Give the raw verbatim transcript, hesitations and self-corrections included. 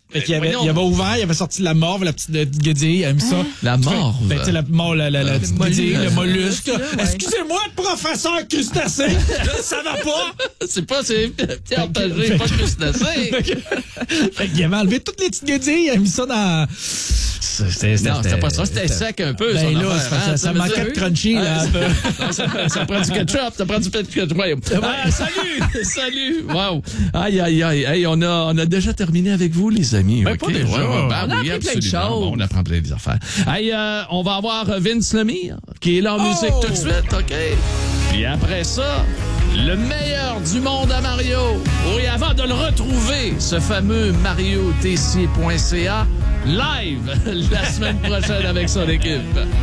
Fait qu'il avait, il avait ouvert, il avait sorti la morve, la petite guédille, il a mis ça. Hein? La morve? Ben, tu sais, la mort, la, la, la euh, petite mollusque, guédille, le mollusque. là, ouais. Excusez-moi, professeur crustacé, ça va pas. C'est pas, c'est Pierre Pagé, pas crustacé. Fait qu'il avait enlevé toutes les petites guédilles, il a mis ça dans... C'était, c'était, non, c'était pas ça, c'était sec un peu. Ben son là, affaire, ça, hein, ça manquait de crunchy, là, un peu. Non, ça, ça prend du ketchup, ça prend du ketchup. Ouais. Ah, salut! Salut! Wow! Aïe, aïe, aïe. Hey, on a, on a déjà terminé avec vous, les amis. Ben, okay? pas déjà. Ouais, ouais, ben, on a oui, appris plein de absolument. choses. Bon, on apprend plein des affaires. Hey, euh, on va avoir Vince Lemire, qui est là en Oh! musique tout de suite, OK? Puis après ça, le meilleur du monde à Mario. Oui, avant de le retrouver, ce fameux Mario T C point C A live la semaine prochaine avec son équipe.